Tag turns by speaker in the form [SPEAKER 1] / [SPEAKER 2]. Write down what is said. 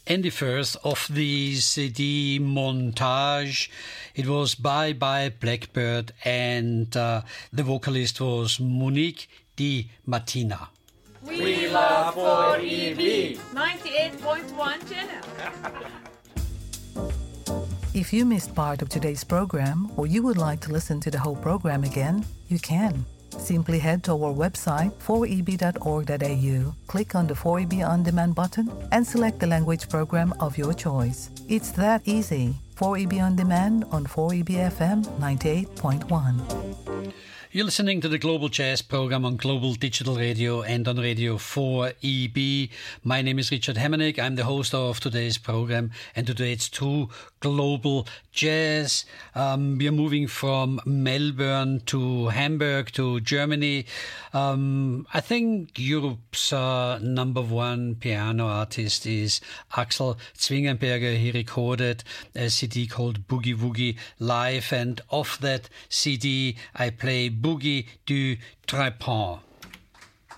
[SPEAKER 1] and the first of the CD montage. It was Bye Bye Blackbird, and the vocalist was Monique Di Martina.
[SPEAKER 2] We love 4EB 98.1 channel.
[SPEAKER 3] If you missed part of today's program, or you would like to listen to the whole program again, you can. Simply head to our website 4eb.org.au, click on the 4EB On Demand button, and select the language program of your choice. It's that easy. 4EB On Demand on 4EB FM 98.1.
[SPEAKER 1] You're listening to the Global Jazz program on Global Digital Radio and on Radio 4EB. My name is Richard Hemmernick. I'm the host of today's program, and today it's True Global Jazz. We are moving from Melbourne to Hamburg to Germany. I think Europe's number one piano artist is Axel Zwingenberger. He recorded a CD called Boogie Woogie Live, and off that CD I play Boogie du Trépant.